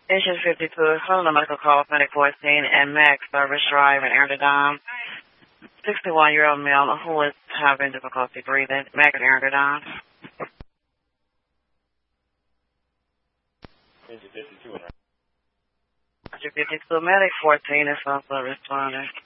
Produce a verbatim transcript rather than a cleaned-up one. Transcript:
Issue fifty-two, phone medical call of Medic fourteen and Max Service Drive in Amsterdam. sixty-one-year-old male who is having difficulty breathing. Max Amsterdam. Issue fifty-two, Issue fifty-two, Medic fourteen is also responding.